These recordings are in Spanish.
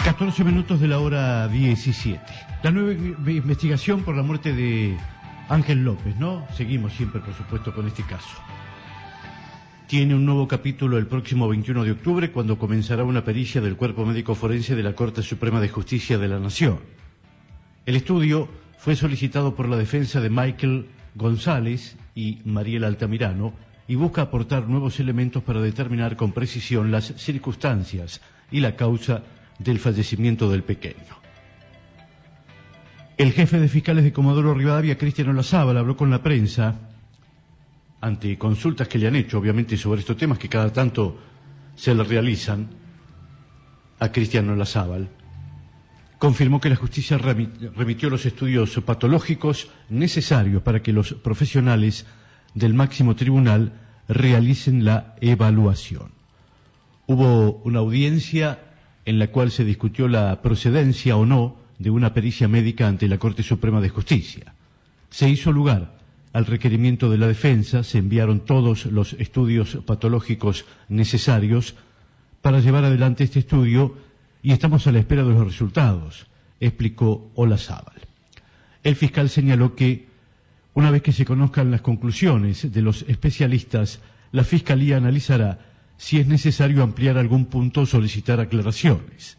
14 minutos de la hora 17. La nueva investigación por la muerte de Ángel López, ¿no? Seguimos siempre, por supuesto, con este caso. Tiene un nuevo capítulo el próximo 21 de octubre, cuando comenzará una pericia del Cuerpo Médico Forense de la Corte Suprema de Justicia de la Nación. El estudio fue solicitado por la defensa de Michael González y Mariela Altamirano y busca aportar nuevos elementos para determinar con precisión las circunstancias y la causa del fallecimiento del pequeño. El jefe de fiscales de Comodoro Rivadavia, Cristian Olazábal, habló con la prensa ante consultas que le han hecho, obviamente, sobre estos temas que cada tanto se le realizan a Cristian Olazábal. Confirmó que la justicia remitió los estudios patológicos necesarios para que los profesionales del máximo tribunal realicen la evaluación. Hubo una audiencia en la cual se discutió la procedencia o no de una pericia médica ante la Corte Suprema de Justicia. Se hizo lugar al requerimiento de la defensa, se enviaron todos los estudios patológicos necesarios para llevar adelante este estudio y estamos a la espera de los resultados, explicó Olazábal. El fiscal señaló que, una vez que se conozcan las conclusiones de los especialistas, la Fiscalía analizará si es necesario ampliar algún punto o solicitar aclaraciones.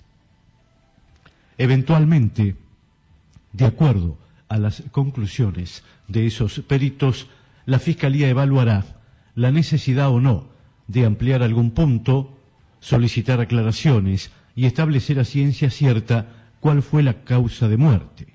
Eventualmente, de acuerdo a las conclusiones de esos peritos, la Fiscalía evaluará la necesidad o no de ampliar algún punto, solicitar aclaraciones y establecer a ciencia cierta cuál fue la causa de muerte.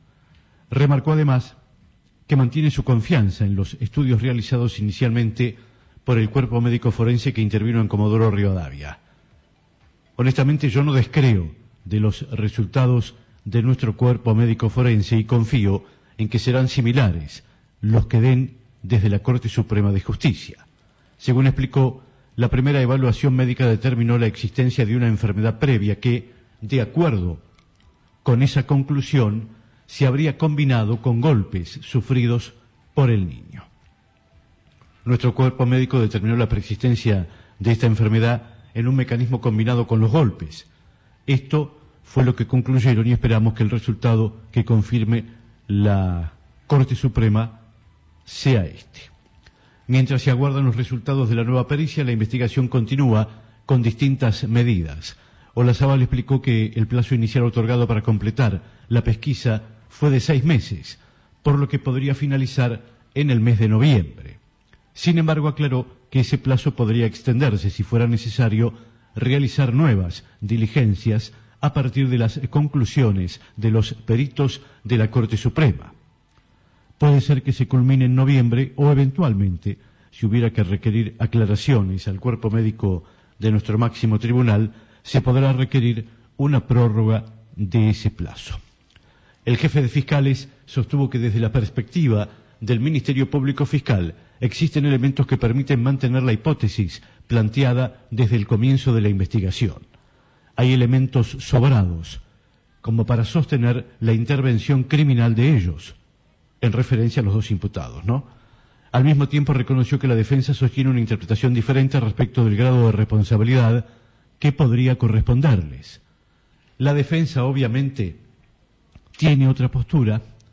Remarcó además que mantiene su confianza en los estudios realizados inicialmente por el Cuerpo Médico Forense que intervino en Comodoro Rivadavia. Honestamente, yo no descreo de los resultados de nuestro Cuerpo Médico Forense y confío en que serán similares los que den desde la Corte Suprema de Justicia. Según explicó, la primera evaluación médica determinó la existencia de una enfermedad previa que, de acuerdo con esa conclusión, se habría combinado con golpes sufridos por el niño. Nuestro cuerpo médico determinó la preexistencia de esta enfermedad en un mecanismo combinado con los golpes. Esto fue lo que concluyeron y esperamos que el resultado que confirme la Corte Suprema sea este. Mientras se aguardan los resultados de la nueva pericia, la investigación continúa con distintas medidas. Olazábal explicó que el plazo inicial otorgado para completar la pesquisa fue de 6 meses, por lo que podría finalizar en el mes de noviembre. Sin embargo, aclaró que ese plazo podría extenderse si fuera necesario realizar nuevas diligencias a partir de las conclusiones de los peritos de la Corte Suprema. Puede ser que se culmine en noviembre o eventualmente, si hubiera que requerir aclaraciones al cuerpo médico de nuestro máximo tribunal, se podrá requerir una prórroga de ese plazo. El jefe de fiscales sostuvo que desde la perspectiva del Ministerio Público Fiscal existen elementos que permiten mantener la hipótesis planteada desde el comienzo de la investigación. Hay elementos sobrados como para sostener la intervención criminal de ellos, en referencia a los dos imputados, ¿no? Al mismo tiempo reconoció que la defensa sostiene una interpretación diferente respecto del grado de responsabilidad que podría corresponderles. La defensa, obviamente, tiene otra postura